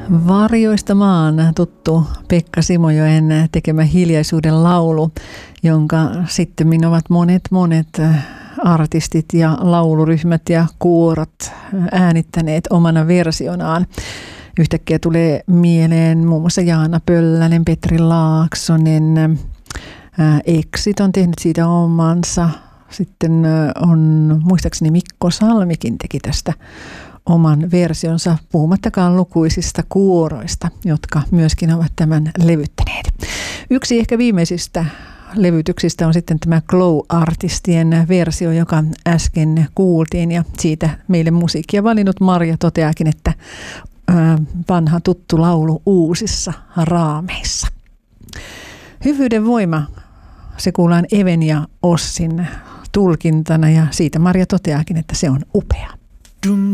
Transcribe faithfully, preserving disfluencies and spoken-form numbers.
Varjoista maan tuttu Pekka Simojoen tekemä Hiljaisuuden laulu, jonka sittemmin ovat monet monet artistit ja lauluryhmät ja kuorot äänittäneet omana versionaan. Yhtäkkiä tulee mieleen muun muassa Jaana Pöllänen, Petri Laaksonen, Exit on tehnyt siitä omansa. Sitten on muistaakseni Mikko Salmikin teki tästä oman versionsa, puhumattakaan lukuisista kuoroista, jotka myöskin ovat tämän levyttäneet. Yksi ehkä viimeisistä levytyksistä on sitten tämä Glow-artistien versio, joka äsken kuultiin, ja siitä meille musiikkia valinnut Marja toteakin, että vanha tuttu laulu uusissa raameissa. Hyvyyden voima, se kuullaan Even ja Ossin tulkintana, ja siitä Marja toteakin, että se on upea.